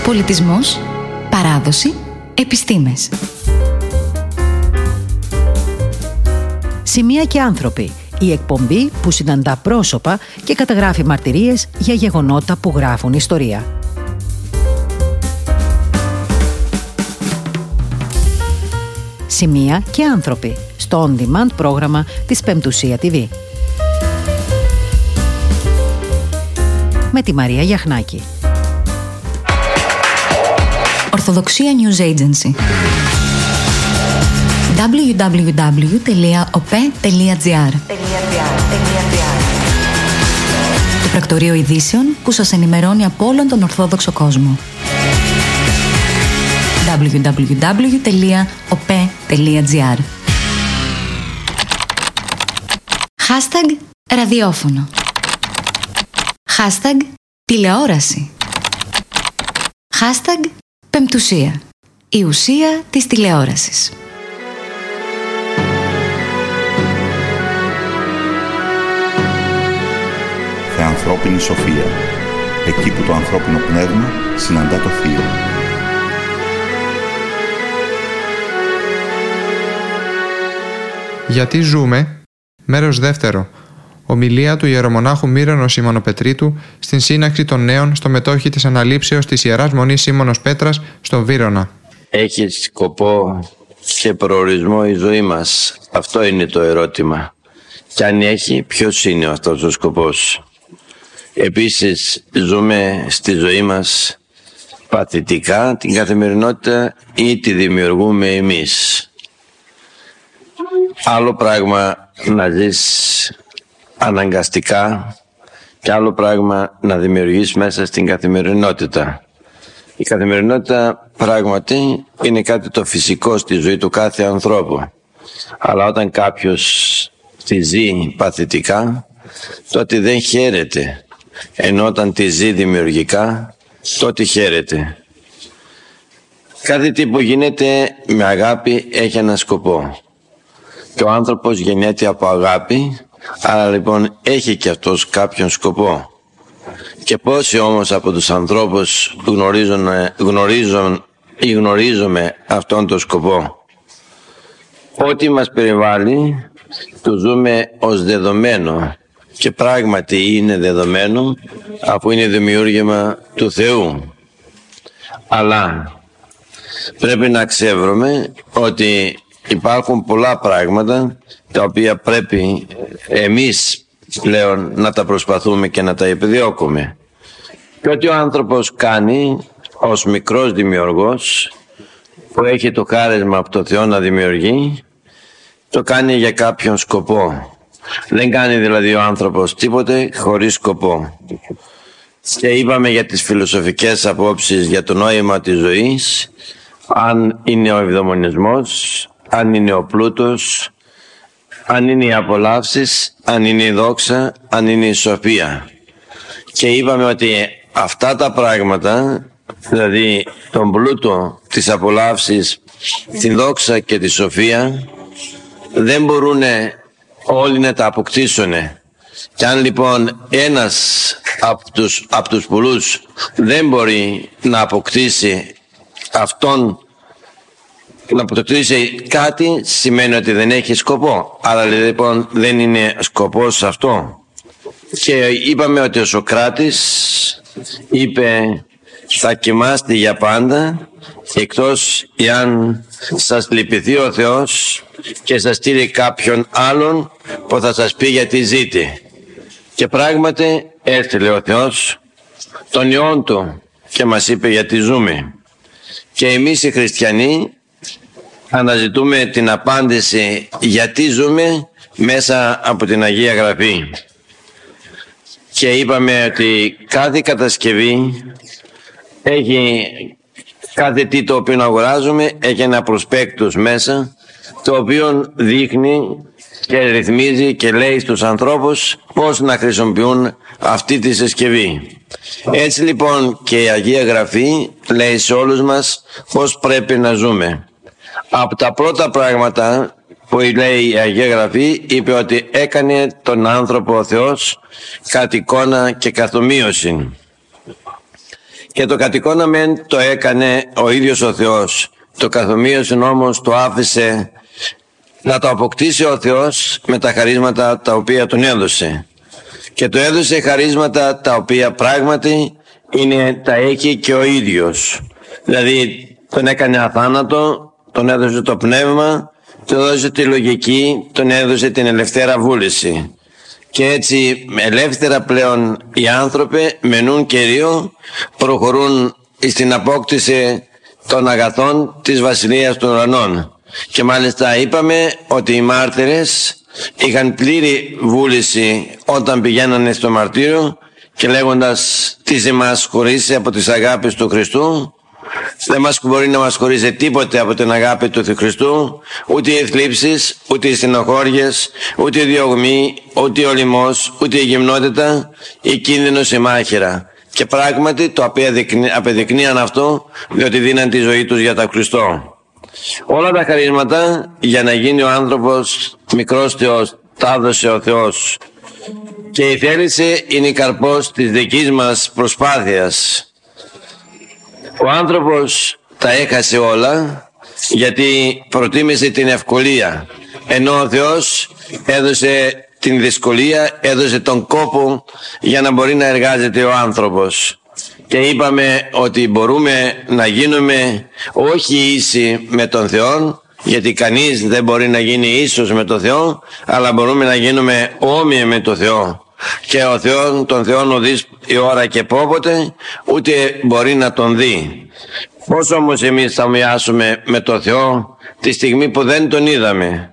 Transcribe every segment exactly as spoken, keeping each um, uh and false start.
Πολιτισμός, παράδοση, επιστήμες. Σημεία και άνθρωποι. Η εκπομπή που συναντά πρόσωπα και καταγράφει μαρτυρίες για γεγονότα που γράφουν ιστορία. Σημεία και άνθρωποι. Στο On Demand πρόγραμμα της Πεμπτουσία τι βι. Με τη Μαρία Γιαχνάκη. Ορθοδοξία News Agency. ντάμπλιου ντάμπλιου ντάμπλιου τελεία ο πι ι τελεία τζι άρ. Το πρακτορείο ειδήσεων που σας ενημερώνει από όλον τον Ορθόδοξο κόσμο. ντάμπλιου ντάμπλιου ντάμπλιου τελεία ο πι ι τελεία τζι άρ. Hashtag ραδιόφωνο. Hashtag τηλεόραση. Hashtag πεμπτουσία. Η ουσία της τηλεόρασης. Θεανθρώπινη σοφία. Εκεί που το ανθρώπινο πνεύμα συναντά το θείο. Γιατί ζούμε, μέρος δεύτερο. Ομιλία του ιερομονάχου Μύρονο Σιμωνοπετρίτου στην σύναξη των νέων στο μετόχι της αναλήψεως της Ιεράς Μονής Σίμωνος Πέτρας στο Βύρωνα. Έχει σκοπό και προορισμό η ζωή μας. Αυτό είναι το ερώτημα. Και αν έχει, ποιος είναι αυτός ο σκοπός? Επίσης, ζούμε στη ζωή μας παθητικά την καθημερινότητα ή τη δημιουργούμε εμείς? Άλλο πράγμα να ζεις αναγκαστικά και άλλο πράγμα να δημιουργείς μέσα στην καθημερινότητα. Η καθημερινότητα πράγματι είναι κάτι το φυσικό στη ζωή του κάθε ανθρώπου. Αλλά όταν κάποιος τη ζει παθητικά, τότε δεν χαίρεται. Ενώ όταν τη ζει δημιουργικά, τότε χαίρεται. Κάθε τι που γίνεται με αγάπη έχει ένα σκοπό. Και ο άνθρωπος γεννιέται από αγάπη, άρα λοιπόν έχει και αυτός κάποιον σκοπό. Και πόσοι όμως από τους ανθρώπους γνωρίζουν, γνωρίζουν ή γνωρίζουμε αυτόν τον σκοπό? Ό,τι μας περιβάλλει το ζούμε ως δεδομένο, και πράγματι είναι δεδομένο αφού είναι δημιούργημα του Θεού. Αλλά πρέπει να ξέρουμε ότι υπάρχουν πολλά πράγματα τα οποία πρέπει εμείς πλέον να τα προσπαθούμε και να τα επιδιώκουμε. Και ό,τι ο άνθρωπος κάνει ως μικρός δημιουργός που έχει το χάρισμα από το Θεό να δημιουργεί, το κάνει για κάποιον σκοπό. Δεν κάνει δηλαδή ο άνθρωπος τίποτε χωρίς σκοπό. Και είπαμε για τις φιλοσοφικές απόψεις για το νόημα της ζωής, αν είναι ο ευδαιμονισμός, αν είναι ο πλούτος, αν είναι οι απολαύσεις, αν είναι η δόξα, αν είναι η σοφία. Και είπαμε ότι αυτά τα πράγματα, δηλαδή τον πλούτο, τις απολαύσεις, την δόξα και τη σοφία, δεν μπορούν όλοι να τα αποκτήσουν. Και αν λοιπόν ένας από τους, από τους πολλούς δεν μπορεί να αποκτήσει αυτόν, να αποκτήσει κάτι, σημαίνει ότι δεν έχει σκοπό. Άρα λοιπόν δεν είναι σκοπός αυτό. Και είπαμε ότι ο Σωκράτης είπε, θα κοιμάστε για πάντα, εκτός εάν σας λυπηθεί ο Θεός και σας στείλει κάποιον άλλον που θα σας πει γιατί ζείτε. Και πράγματι έστειλε ο Θεός τον Υιόν Του και μας είπε γιατί ζούμε. Και εμείς οι χριστιανοί αναζητούμε την απάντηση γιατί ζούμε μέσα από την Αγία Γραφή. Και είπαμε ότι κάθε κατασκευή έχει, κάθε τι το οποίο αγοράζουμε έχει ένα προσπέκτους μέσα, το οποίο δείχνει και ρυθμίζει και λέει στους ανθρώπους πώς να χρησιμοποιούν αυτή τη συσκευή. Έτσι λοιπόν και η Αγία Γραφή λέει σε όλους μας πώς πρέπει να ζούμε. Από τα πρώτα πράγματα που λέει η Αγία Γραφή, είπε ότι έκανε τον άνθρωπο ο Θεός κατ' εικόνα και καθ' ομοίωση. Και το κατοικόναμεν το έκανε ο ίδιος ο Θεός. Το καθομοίωσεν όμως το άφησε να το αποκτήσει ο Θεός με τα χαρίσματα τα οποία τον έδωσε. Και του έδωσε χαρίσματα τα οποία πράγματι είναι, τα έχει και ο ίδιος. Δηλαδή τον έκανε αθάνατο, τον έδωσε το πνεύμα, τον έδωσε τη λογική, τον έδωσε την ελευθέρα βούληση. Και έτσι ελεύθερα πλέον οι άνθρωποι μενούν Κυρίω, προχωρούν στην απόκτηση των αγαθών της Βασιλείας των Ουρανών. Και μάλιστα είπαμε ότι οι μάρτυρες είχαν πλήρη βούληση όταν πηγαίνανε στο μαρτύριο και λέγοντας τι σε μας χωρίσει από τις αγάπες του Χριστού. Δεν μας μπορεί να μας χωρίσει τίποτε από την αγάπη του Χριστού, ούτε οι θλίψεις, ούτε οι στενοχώριες, ούτε οι διωγμοί, ούτε ο λιμός, ούτε η γυμνότητα, η κίνδυνος, η μάχαιρα. Και πράγματι το απεδεικνύαν αυτό, διότι δίναν τη ζωή τους για τα Χριστό. Όλα τα χαρίσματα για να γίνει ο άνθρωπος μικρός Θεός, τα έδωσε ο Θεός. Και η θέληση είναι η καρπός της δικής μας προσπάθειας. Ο άνθρωπος τα έχασε όλα γιατί προτίμησε την ευκολία, ενώ ο Θεός έδωσε την δυσκολία, έδωσε τον κόπο για να μπορεί να εργάζεται ο άνθρωπος. Και είπαμε ότι μπορούμε να γίνουμε όχι ίσοι με τον Θεό, γιατί κανείς δεν μπορεί να γίνει ίσος με τον Θεό, αλλά μπορούμε να γίνουμε όμοιοι με τον Θεό. Και ο Θεός, τον Θεό ουδείς η ώρα και πόποτε, ούτε μπορεί να τον δει. Πώς όμως εμείς θα μοιάσουμε με τον Θεό τη στιγμή που δεν τον είδαμε?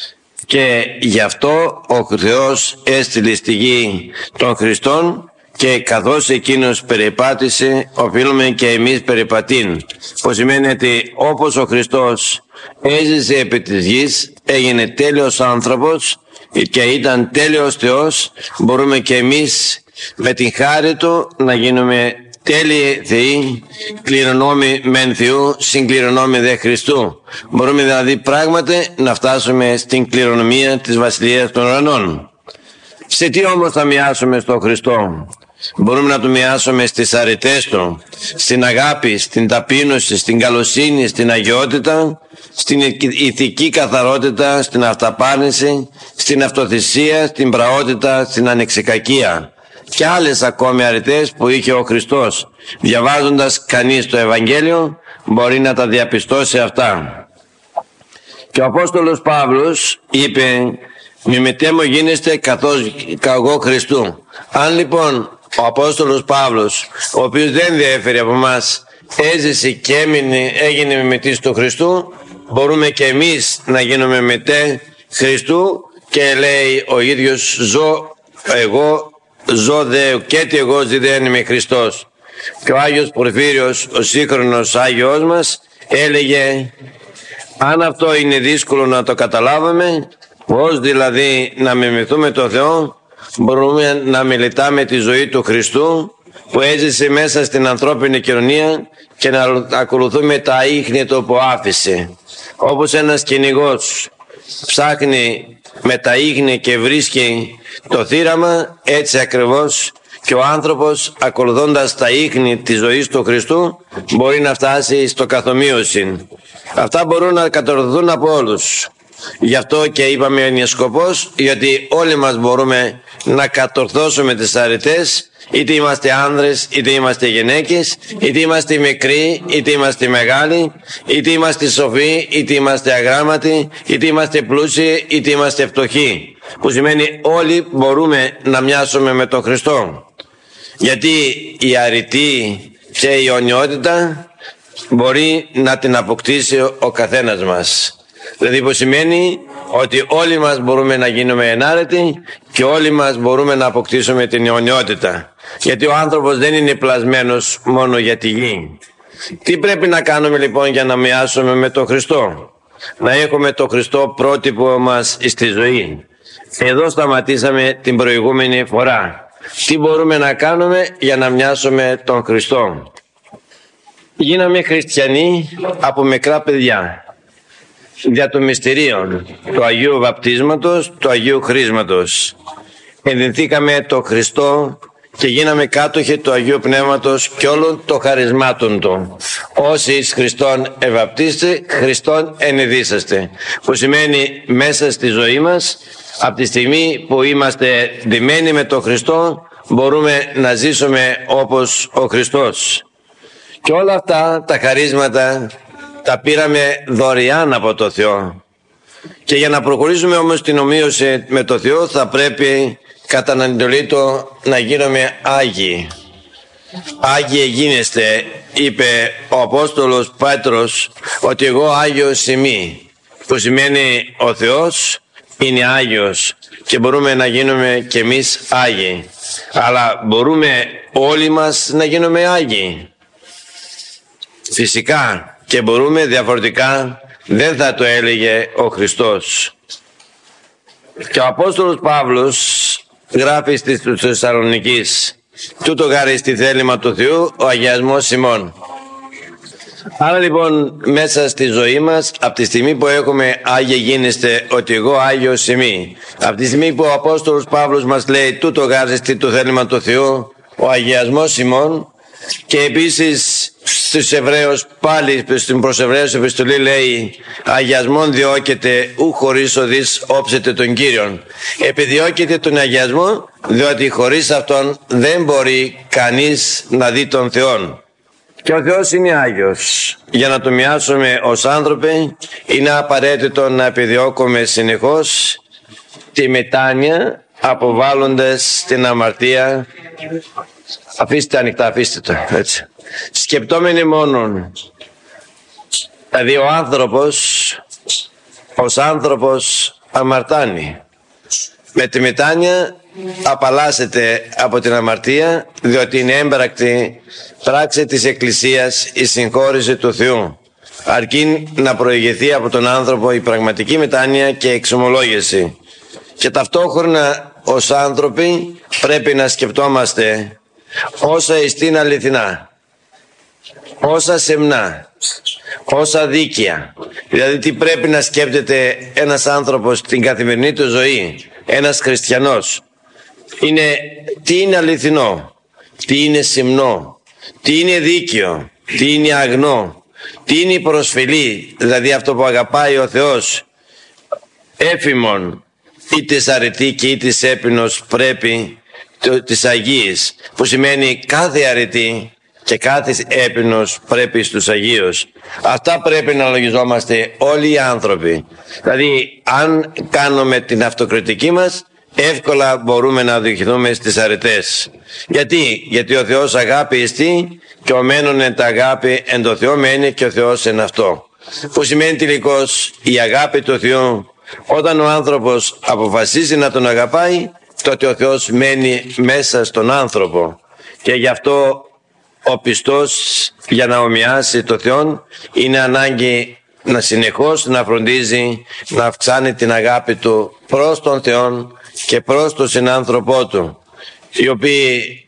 Και γι' αυτό ο Θεός έστειλε στη γη των Χριστών, και καθώς εκείνος περιπάτησε, οφείλουμε και εμείς περιπατήν. Που σημαίνει ότι όπως ο Χριστός έζησε επί της γης, έγινε τέλειος άνθρωπος και ήταν τέλειος Θεός, μπορούμε και εμείς με την χάρη Του να γίνουμε τέλειοι Θεοί, κληρονόμοι μεν Θεού, συγκληρονόμοι δε Χριστού. Μπορούμε δηλαδή πράγματι να φτάσουμε στην κληρονομία της Βασιλείας των Ουρανών. Σε τι όμως θα μοιάσουμε στον Χριστό? Μπορούμε να Του μοιάσουμε στις αρετές Του, στην αγάπη, στην ταπείνωση, στην καλοσύνη, στην αγιότητα, στην ηθική καθαρότητα, στην αυταπάρνηση, στην αυτοθυσία, στην πραότητα, στην ανεξικακία και άλλες ακόμη αρετές που είχε ο Χριστός. Διαβάζοντας κανείς το Ευαγγέλιο μπορεί να τα διαπιστώσει αυτά. Και ο Απόστολος Παύλος είπε «Μη μετέμω γίνεστε καθώς καγώ Χριστού». Αν λοιπόν ο Απόστολος Παύλος, ο οποίος δεν διέφερε από μας, έζησε και έμεινε, έγινε μιμητής του Χριστού, μπορούμε και εμείς να γίνουμε μετέ Χριστού. Και λέει ο ίδιος, ζω εγώ, ζω δε και τι εγώ ζει δεν είμαι Χριστός. Και ο Άγιος Πορφύριος, ο σύγχρονος Άγιος μας, έλεγε αν αυτό είναι δύσκολο να το καταλάβουμε, πώς δηλαδή να μιμηθούμε τον Θεό, μπορούμε να μελετάμε τη ζωή του Χριστού που έζησε μέσα στην ανθρώπινη κοινωνία και να ακολουθούμε τα ίχνη του που άφησε. Όπως ένας κυνηγός ψάχνει με τα ίχνη και βρίσκει το θύραμα, έτσι ακριβώς και ο άνθρωπος, ακολουθώντας τα ίχνη της ζωής του Χριστού, μπορεί να φτάσει στο καθομοίωση. Αυτά μπορούν να κατορθωθούν από όλους. Γι' αυτό και είπαμε είναι σκοπός, γιατί όλοι μας μπορούμε να κατορθώσουμε τις αρετές, είτε είμαστε άνδρες, είτε είμαστε γυναίκες, είτε είμαστε μικροί, είτε είμαστε μεγάλοι, είτε είμαστε σοφοί, είτε είμαστε αγράμματοι, είτε είμαστε πλούσιοι, είτε είμαστε φτωχοί. Που σημαίνει όλοι μπορούμε να μοιάσουμε με τον Χριστό. Γιατί η αρετή και η αιωνιότητα μπορεί να την αποκτήσει ο καθένας μας. Δηλαδή που σημαίνει ότι όλοι μας μπορούμε να γίνουμε ενάρετοι και όλοι μας μπορούμε να αποκτήσουμε την αιωνιότητα. Γιατί ο άνθρωπος δεν είναι πλασμένος μόνο για τη γη. Τι πρέπει να κάνουμε λοιπόν για να μοιάσουμε με τον Χριστό? Να έχουμε τον Χριστό πρότυπο μας στη ζωή. Εδώ σταματήσαμε την προηγούμενη φορά. Τι μπορούμε να κάνουμε για να μοιάσουμε τον Χριστό? Γίναμε χριστιανοί από μικρά παιδιά. Δια των μυστηρίων του Αγίου Βαπτίσματος, του Αγίου Χρίσματος. Ενδυνθήκαμε το Χριστό και γίναμε κάτοχοι του Αγίου Πνεύματος και όλων των χαρισμάτων Του. Όσοι εις Χριστόν ευαπτίστε, Χριστόν ενεδίσαστε. Που σημαίνει μέσα στη ζωή μας, από τη στιγμή που είμαστε ντυμένοι με τον Χριστό, μπορούμε να ζήσουμε όπως ο Χριστός. Και όλα αυτά τα χαρίσματα τα πήραμε δωρεάν από το Θεό. Και για να προχωρήσουμε όμως την ομοίωση με το Θεό, θα πρέπει κατά την εντολή Του να γίνουμε Άγιοι. Άγιοι γίνεστε, είπε ο Απόστολος Πέτρος, ότι εγώ Άγιος είμαι, που σημαίνει ο Θεός είναι Άγιος και μπορούμε να γίνουμε κι εμείς Άγιοι. Αλλά μπορούμε όλοι μας να γίνουμε Άγιοι? Φυσικά και μπορούμε, διαφορετικά δεν θα το έλεγε ο Χριστός. Και ο Απόστολος Παύλος γράφει στις Θεσσαλονικής: τούτο γάρι στη θέλημα του Θεού ο αγιασμός ημών. Άρα λοιπόν μέσα στη ζωή μας, από τη στιγμή που έχουμε Άγιοι γίνεστε, ότι εγώ Άγιος είμαι, από τη στιγμή που ο Απόστολος Παύλος μας λέει τούτο γάρι στη το θέλημα του Θεού ο αγιασμός ημών, και επίσης στους Εβραίους, πάλι στην προς Εβραίους επιστολή λέει αγιασμόν διώκεται ου χωρίς οδείς όψετε τον Κύριον. Επιδιώκεται τον αγιασμό, διότι χωρίς αυτόν δεν μπορεί κανείς να δει τον Θεόν. Και ο Θεός είναι Άγιος. Για να το μοιάσουμε ως άνθρωποι είναι απαραίτητο να επιδιώκουμε συνεχώς τη μετάνοια, αποβάλλοντας την αμαρτία. Αφήστε ανοιχτά, αφήστε το έτσι. Σκεπτόμενοι μόνον, δηλαδή ο άνθρωπος ως άνθρωπος αμαρτάνει. Με τη μετάνοια απαλλάσσεται από την αμαρτία, διότι είναι έμπρακτη πράξη της Εκκλησίας η συγχώρηση του Θεού, αρκεί να προηγηθεί από τον άνθρωπο η πραγματική μετάνοια και εξομολόγηση. Και ταυτόχρονα ως άνθρωποι πρέπει να σκεπτόμαστε όσα εστίν αληθινά, όσα σεμνά, όσα δίκαια. Δηλαδή τι πρέπει να σκέπτεται ένας άνθρωπος στην καθημερινή του ζωή, ένας χριστιανός. Είναι τι είναι αληθινό, τι είναι σεμνό, τι είναι δίκαιο, τι είναι αγνό, τι είναι προσφυλή, δηλαδή αυτό που αγαπάει ο Θεός. Έφημον, είτε αρετή και είτε έπινος πρέπει της Αγίας, που σημαίνει κάθε αρετή και κάθε έπινος πρέπει στους Αγίους. Αυτά πρέπει να λογιζόμαστε όλοι οι άνθρωποι. Δηλαδή αν κάνουμε την αυτοκριτική μας, εύκολα μπορούμε να οδηγηθούμε στις αρετές. Γιατί, γιατί ο Θεός αγάπη εστί και ο μένον εν τα αγάπη εν το Θεό μένει και ο Θεός εν αυτό. Που σημαίνει τελικώς η αγάπη του Θεού, όταν ο άνθρωπος αποφασίζει να τον αγαπάει, τότε ο Θεός μένει μέσα στον άνθρωπο. Και γι' αυτό ο πιστός, για να ομοιάσει το Θεό, είναι ανάγκη να συνεχώς να φροντίζει να αυξάνει την αγάπη του προς τον Θεό και προς τον συνάνθρωπό του, οι οποίοι,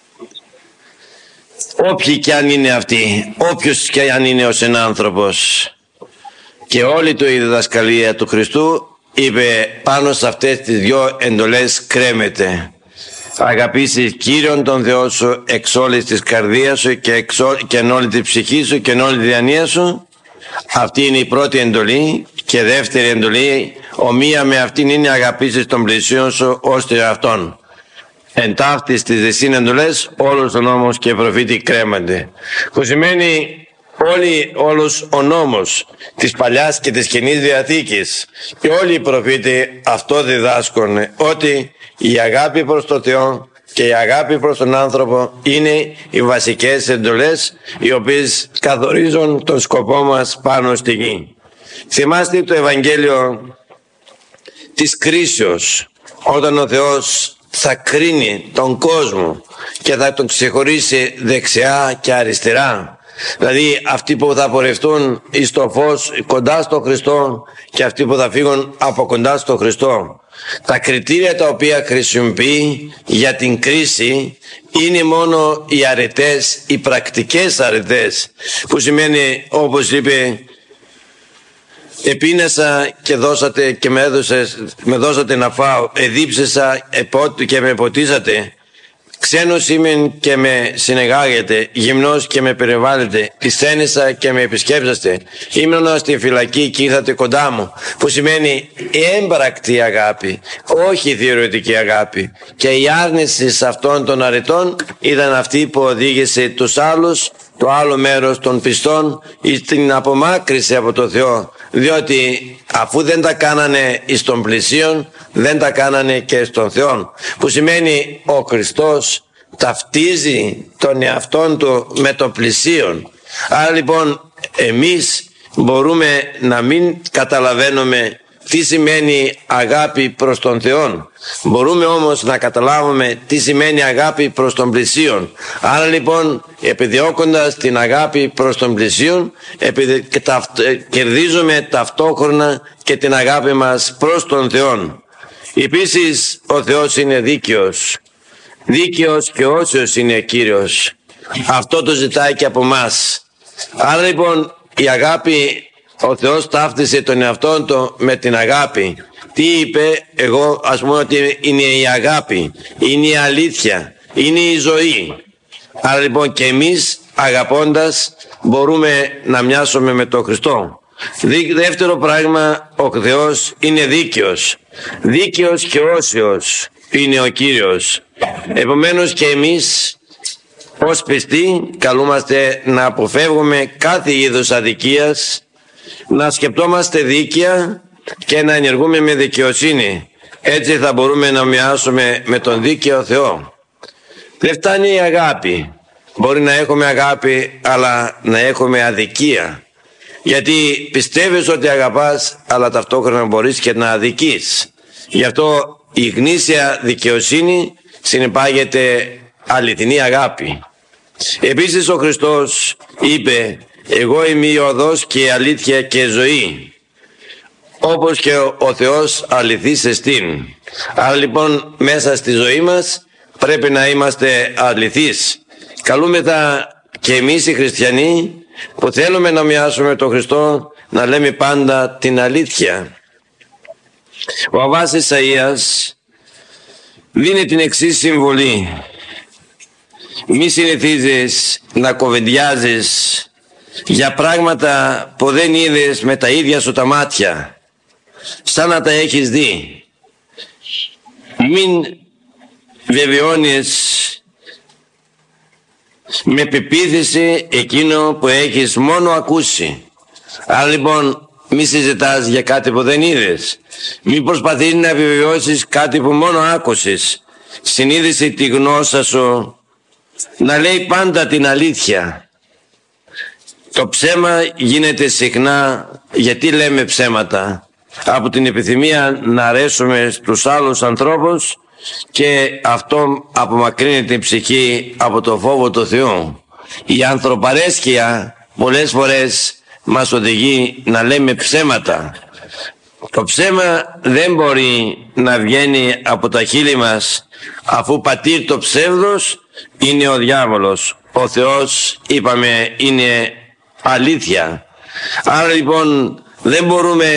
όποιοι και αν είναι αυτοί, όποιος και αν είναι ο συνάνθρωπος, και όλη του η διδασκαλία του Χριστού είπε πάνω σε αυτές τις δυο εντολές κρέμεται: αγαπήσεις Κύριον τον Θεό σου εξ όλης της καρδίας σου και, εξ ό, και εν όλη τη ψυχή σου και εν όλη τη διανία σου. Αυτή είναι η πρώτη εντολή. Και δεύτερη εντολή ομοία με αυτήν είναι αγαπήσεις τον πλησίον σου ως τον εαυτόν. Εν ταύτης τις δεσίν εντολές όλος ο νόμος και προφήτη κρέμονται. Που σημαίνει όλοι, όλος ο νόμος της Παλιάς και της Καινής Διαθήκης και όλοι οι προφήτοι αυτό διδάσκουν, ότι η αγάπη προς τον Θεό και η αγάπη προς τον άνθρωπο είναι οι βασικές εντολές, οι οποίες καθορίζουν τον σκοπό μας πάνω στη γη. Θυμάστε το Ευαγγέλιο της κρίσεως, όταν ο Θεός θα κρίνει τον κόσμο και θα τον ξεχωρίσει δεξιά και αριστερά. Δηλαδή αυτοί που θα πορευτούν εις το φως κοντά στο Χριστό και αυτοί που θα φύγουν από κοντά στο Χριστό. Τα κριτήρια τα οποία χρησιμοποιεί για την κρίση είναι μόνο οι αρετές, οι πρακτικές αρετές, που σημαίνει, όπως είπε, επίνασα και δώσατε και με, έδωσες, με δώσατε να φάω, εδίψασα και με ποτίσατε. Ξένος είμαι και με συνεγάγετε, γυμνός και με περιβάλλετε, εισθένησα και με επισκέψαστε. Ήμουν στη φυλακή και ήρθατε κοντά μου, που σημαίνει έμπρακτη αγάπη, όχι θεωρητική αγάπη. Και η άρνηση σε αυτών των αρετών ήταν αυτή που οδήγησε τους άλλους, το άλλο μέρος των πιστών, στην απομάκρυση από το Θεό. Διότι αφού δεν τα κάνανε εις των πλησίων, δεν τα κάνανε και στον Θεό. Που σημαίνει ο Χριστός ταυτίζει τον εαυτόν του με το πλησίον. Άρα λοιπόν εμείς μπορούμε να μην καταλαβαίνουμε τι σημαίνει αγάπη προς τον Θεό. Μπορούμε όμως να καταλάβουμε τι σημαίνει αγάπη προς τον πλησίον. Άρα λοιπόν, επιδιώκοντας την αγάπη προς τον πλησίον, επιδι... ταυτ... κερδίζουμε ταυτόχρονα και την αγάπη μας προς τον Θεό. Επίσης ο Θεός είναι δίκαιος. Δίκαιος και όσιος είναι ο Κύριος. Αυτό το ζητάει και από μας. Άρα λοιπόν η αγάπη, ο Θεός ταύτισε τον εαυτόν του με την αγάπη. Τι είπε? Εγώ ας πούμε ότι είναι η αγάπη, είναι η αλήθεια, είναι η ζωή. Άρα λοιπόν και εμείς αγαπώντας μπορούμε να μοιάσουμε με τον Χριστό. Δεύτερο πράγμα, ο Θεός είναι δίκαιος. Δίκαιος και όσιος είναι ο Κύριος. Επομένως και εμείς ως πιστοί καλούμαστε να αποφεύγουμε κάθε είδους αδικίας, να σκεπτόμαστε δίκαια και να ενεργούμε με δικαιοσύνη. Έτσι θα μπορούμε να μοιάσουμε με τον δίκαιο Θεό. Δεν φτάνει η αγάπη. Μπορεί να έχουμε αγάπη αλλά να έχουμε αδικία. Γιατί πιστεύεις ότι αγαπάς αλλά ταυτόχρονα μπορείς και να αδικείς. Γι' αυτό η γνήσια δικαιοσύνη συνεπάγεται αληθινή αγάπη. Επίσης ο Χριστός είπε: εγώ είμαι η οδός και η αλήθεια και η ζωή, όπως και ο, ο Θεός αληθής εστίν. Άρα λοιπόν μέσα στη ζωή μας πρέπει να είμαστε αληθείς. Καλούμεθα και εμείς οι χριστιανοί που θέλουμε να μοιάσουμε τον Χριστό να λέμε πάντα την αλήθεια. Ο Αββάς Ισαΐας δίνει την εξής συμβολή: μη συνηθίζεις να κοβεντιάζεις για πράγματα που δεν είδες με τα ίδια σου τα μάτια, σαν να τα έχεις δει. Μην βεβαιώνεις με πεποίθηση εκείνο που έχεις μόνο ακούσει. Άρα λοιπόν μη συζητάς για κάτι που δεν είδες. Μην προσπαθείς να επιβεβαιώσεις κάτι που μόνο άκουσες. Συνείδησε τη γνώσα σου να λέει πάντα την αλήθεια. Το ψέμα γίνεται συχνά. Γιατί λέμε ψέματα? Από την επιθυμία να αρέσουμε στους άλλους ανθρώπους, και αυτό απομακρύνει την ψυχή από το φόβο του Θεού. Η ανθρωπαρέσκεια πολλές φορές μας οδηγεί να λέμε ψέματα. Το ψέμα δεν μπορεί να βγαίνει από τα χείλη μας, αφού πατήρ το ψεύδος είναι ο διάβολος. Ο Θεός, είπαμε, είναι αλήθεια. Άρα λοιπόν δεν μπορούμε